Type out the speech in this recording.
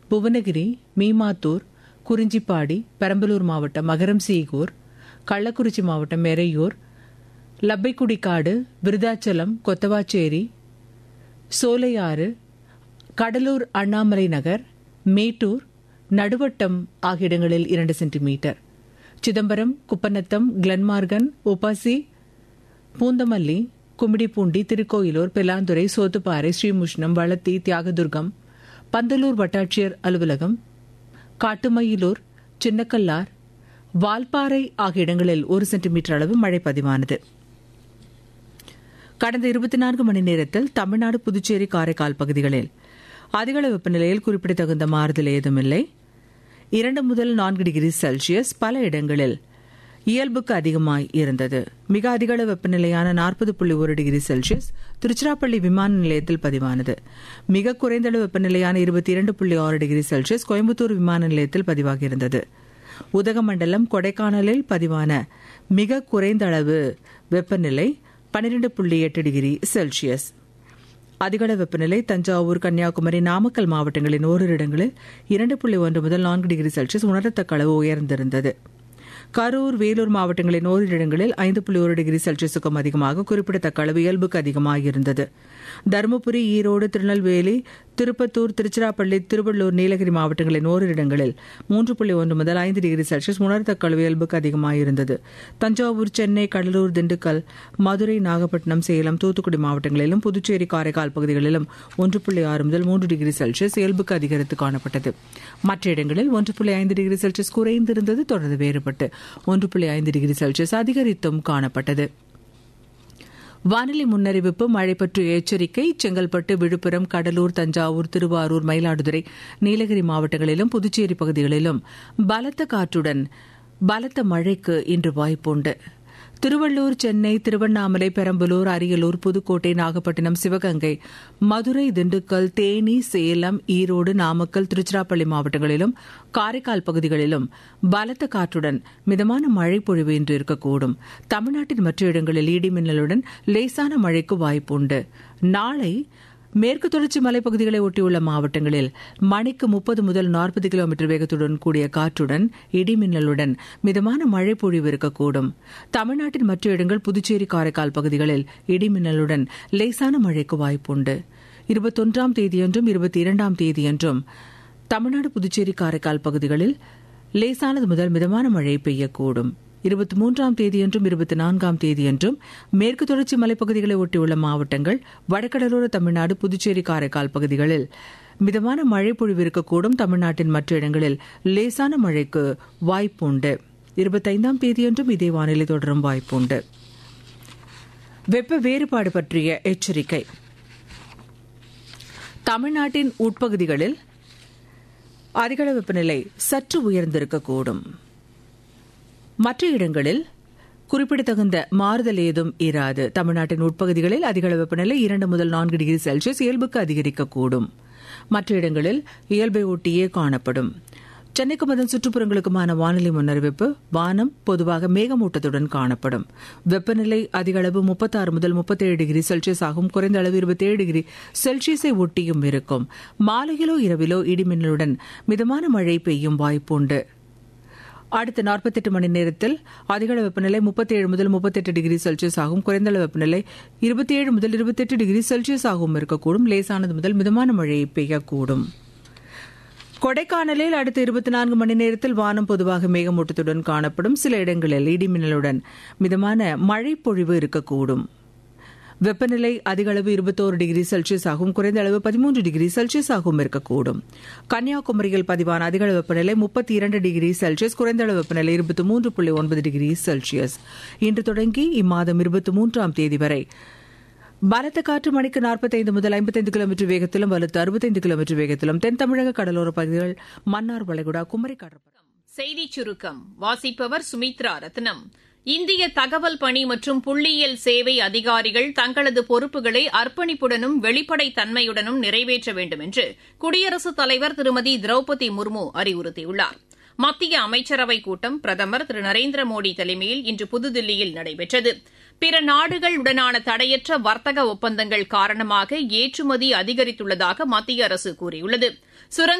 புவனகிரி, மீமாத்தூர், குறிஞ்சிப்பாடி, பெரம்பலூர் மாவட்டம் மகரம்சீகூர், கள்ளக்குறிச்சி மாவட்டம் எறையூர், லப்பைக்குடிக்காடு, விருதாச்சலம், கொத்தவாச்சேரி, சோலையாறு, கடலூர் அண்ணாமலை நகர், மேட்டூர், நடுவட்டம் ஆகிய இடங்களில் 2 சென்டிமீட்டர். சிதம்பரம், குப்பநத்தம், கிளன்மார்கன், உபாசி, பூந்தமல்லி, கும்மிடிப்பூண்டி, திருக்கோயிலூர், பெலாந்துறை, சோத்துப்பாறை, ஸ்ரீமுஷ்ணம், வளத்தி, தியாகதுர்கம், பந்தலூர் வட்டாட்சியர் அலுவலகம், காட்டுமயிலூர், சின்னக்கல்லார், வால்பாறை ஆகிய இடங்களில் 1 சென்டிமீட்டர் அளவு மழை பதிவானது. கடந்த 24 மணி நேரத்தில் தமிழ்நாடு, புதுச்சேரி, காரைக்கால் பகுதிகளில் அதிகளவு வெப்பநிலையில் குறிப்பிடத்தகுந்த மாறுதல் ஏதுமில்லை. 2 முதல் 4 டிகிரி செல்சியஸ் பல இடங்களில் இயல்புக்கு அதிகமாய் இருந்தது. மிக அதிகளவு வெப்பநிலையான 40.1 டிகிரி செல்சியஸ் திருச்சிராப்பள்ளி விமான நிலையத்தில் பதிவானது. மிக குறைந்த அளவு வெப்பநிலையான 22.6 டிகிரி செல்சியஸ் கோயம்புத்தூர் விமான நிலையத்தில் பதிவாகியிருந்தது. உதகமண்டலம், கொடைக்கானலில் பதிவான மிக குறைந்த அளவு வெப்பநிலை 12.8 டிகிரி செல்சியஸ். அதிகளவு வெப்பநிலை தஞ்சாவூர், கன்னியாகுமரி, நாமக்கல் மாவட்டங்களின் ஓரிரு இடங்களில் 2.1 முதல் 4 டிகிரி செல்சியஸ் உணரத்தக்க அளவு உயர்ந்திருந்தது. கரூர், வேலூர் மாவட்டங்களின் ஓரிரு இடங்களில் 5.1 டிகிரி செல்சியஸுக்கும் அதிகமாக குறிப்பிடத்தக்க அளவு இயல்புக்கு அதிகமாக இருந்தது. தருமபுரி, ஈரோடு, திருநெல்வேலி, திருப்பத்தூர், திருச்சிராப்பள்ளி, திருவள்ளூர், நீலகிரி மாவட்டங்களின் ஓரிரு இடங்களில் 3.1 முதல் 5 டிகிரி செல்சியஸ் உணரத்தக்க அளவு இயல்புக்கு அதிகமாக இருந்தது. தஞ்சாவூர், சென்னை, கடலூர், திண்டுக்கல், மதுரை, நாகப்பட்டினம், சேலம், தூத்துக்குடி மாவட்டங்களிலும் புதுச்சேரி, காரைக்கால் பகுதிகளிலும் 1.6 முதல் 3 டிகிரி செல்சியஸ் இயல்புக்கு அதிகரித்து காணப்பட்டது. மற்ற இடங்களில் 1.5 டிகிரி செல்சியஸ் குறைந்திருந்தது. தொடர்ந்து வேறுபட்டு 1.5 டிகிரி செல்சியஸ் அதிகரித்தும் காணப்பட்டது. வானிலை முன்னறிவிப்பு, மழை பற்றிய எச்சரிக்கை. செங்கல்பட்டு, விழுப்புரம், கடலூர், தஞ்சாவூர், திருவாரூர், மயிலாடுதுறை, நீலகிரி மாவட்டங்களிலும் புதுச்சேரி பகுதிகளிலும் பலத்த காற்றுடன் பலத்த மழைக்கு இன்று வாய்ப்புண்டு. திருவள்ளூர், சென்னை, திருவண்ணாமலை, பெரம்பலூர், அரியலூர், புதுக்கோட்டை, நாகப்பட்டினம், சிவகங்கை, மதுரை, திண்டுக்கல், தேனி, சேலம், ஈரோடு, நாமக்கல், திருச்சிராப்பள்ளி மாவட்டங்களிலும் காரைக்கால் பகுதிகளிலும் பலத்த காற்றுடன் மிதமான மழை பொழிவு இன்று இருக்கக்கூடும். தமிழ்நாட்டின் மற்ற இடங்களில் இடிமின்னலுடன் லேசான மழைக்கு வாய்ப்புண்டு. நாளை மேற்கு தொடர்ச்சி மலைப்பகுதிகளை ஒட்டியுள்ள மாவட்டங்களில் மணிக்கு 30 முதல் 40 கிலோமீட்டர் வேகத்துடன் கூடிய காற்றுடன் இடிமின்னலுடன் மிதமான மழை பொழிவு இருக்கக்கூடும். தமிழ்நாட்டின் மற்ற இடங்கள் புதுச்சேரி, காரைக்கால் பகுதிகளில் இடிமின்னலுடன் லேசான மழைக்கு வாய்ப்புண்டு. 21ஆம் தேதியன்றும் 22ஆம் தேதியன்றும் தமிழ்நாடு, புதுச்சேரி, காரைக்கால் பகுதிகளில் லேசானது முதல் மிதமான மழை பெய்யக்கூடும். 23ஆம் தேதியன்றும் 24ஆம் தேதியன்றும் மேற்கு தொடர்ச்சி மலைப்பகுதிகளை ஒட்டியுள்ள மாவட்டங்கள், வடகடலோர தமிழ்நாடு, புதுச்சேரி, காரைக்கால் பகுதிகளில் மிதமான மழை பொழிவு இருக்கக்கூடும். தமிழ்நாட்டின் மற்ற இடங்களில் லேசான மழைக்கு வாய்ப்புண்டு. 25ஆம் தேதியன்றும் இதே வானிலை தொடரும் வாய்ப்புண்டு. வெப்ப வேறுபாடு பற்றிய எச்சரிக்கை. தமிழ்நாட்டின் உட்பகுதிகளில் அதிகளவு வெப்பநிலை சற்று உயர்ந்திருக்கக்கூடும். மற்ற இடங்களில் குறிப்பிடத்தகுந்த மாறுதல் ஏதும் இராது. தமிழ்நாட்டின் உட்பகுதிகளில் அதிகளவு வெப்பநிலை 2 முதல் 4 டிகிரி செல்சியஸ் இயல்புக்கு அதிகரிக்கக்கூடும். மற்ற இடங்களில் இயல்பை ஒட்டியே காணப்படும். சென்னைக்கும் அதன் சுற்றுப்புறங்களுக்குமான வானிலை முன்னறிவிப்பு. வானம் பொதுவாக மேகமூட்டத்துடன் காணப்படும். வெப்பநிலை அதிகளவு 36 முதல் 37 டிகிரி செல்சியஸ் ஆகும். குறைந்த அளவு 27 டிகிரி செல்சியஸை ஒட்டியும் இருக்கும். மாலையிலோ இரவிலோ இடிமின்னலுடன் மிதமான மழை பெய்யும் வாய்ப்புண்டு. அடுத்த 48 மணி நேரத்தில் அதிகளவு வெப்பநிலை 37 முதல் 38 டிகிரி செல்சியஸ் ஆகும். குறைந்த அளவு வெப்பநிலை 27 முதல் 28 டிகிரி செல்சியஸ் ஆகவும் இருக்கக்கூடும். லேசானது முதல் மிதமான மழை பெய்யக்கூடும். கொடைக்கானலில் அடுத்த 24 மணி நேரத்தில் வானம் பொதுவாக மேகமூட்டத்துடன் காணப்படும். சில இடங்களில் இடிமின்னலுடன் மிதமான மழை பொழிவு இருக்கக்கூடும். வெப்பநிலை அதிகளவு 21 டிகிரி செல்சியஸ் ஆகும். குறைந்த அளவு 13 டிகிரி செல்சியஸ் ஆகவும் இருக்கக்கூடும். கன்னியாகுமரியில் பதிவான அதிகளவு வெப்பநிலை 32 டிகிரி செல்சியஸ், குறைந்த அளவு வெப்பநிலை 23.9 டிகிரி செல்சியஸ். இன்று தொடங்கி இம்மாதம் 23ஆம் தேதி வரை பலத்த காற்று மணிக்கு 45 முதல் 55 கிலோமீட்டர் வேகத்திலும் வலுத்து 65 கிலோமீட்டர் வேகத்திலும் தென் தமிழக கடலோர பகுதிகள், மன்னார் வளைகுடா, குமரி கடற்பகுதி. செய்திச் சுருக்கம் வாசிப்பவர் சுமித்ரா ரத்னம். இந்திய தகவல் பணி மற்றும் புள்ளியியல் சேவை அதிகாரிகள் தங்களது பொறுப்புகளை அர்ப்பணிப்புடனும் வெளிப்படைத் தன்மையுடனும் நிறைவேற்ற வேண்டும் என்று குடியரசுத் தலைவர் திருமதி திரௌபதி முர்மு அறிவுறுத்தியுள்ளார். மத்திய அமைச்சரவைக் கூட்டம் பிரதமர் திரு நரேந்திர மோடி தலைமையில் இன்று புதுதில்லியில் நடைபெற்றது. பிற நாடுகளுடனான தடையற்ற வர்த்தக ஒப்பந்தங்கள் காரணமாக ஏற்றுமதி அதிகரித்துள்ளதாக மத்திய அரசு கூறியுள்ளது.